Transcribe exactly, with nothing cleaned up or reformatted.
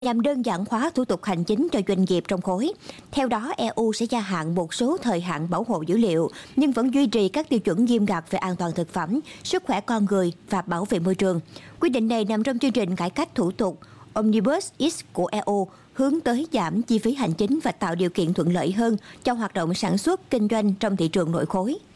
nhằm đơn giản hóa thủ tục hành chính cho doanh nghiệp trong khối. Theo đó, e u sẽ gia hạn một số thời hạn bảo hộ dữ liệu, nhưng vẫn duy trì các tiêu chuẩn nghiêm ngặt về an toàn thực phẩm, sức khỏe con người và bảo vệ môi trường. Quyết định này nằm trong chương trình cải cách thủ tục Omnibus X của e u, hướng tới giảm chi phí hành chính và tạo điều kiện thuận lợi hơn cho hoạt động sản xuất, kinh doanh trong thị trường nội khối.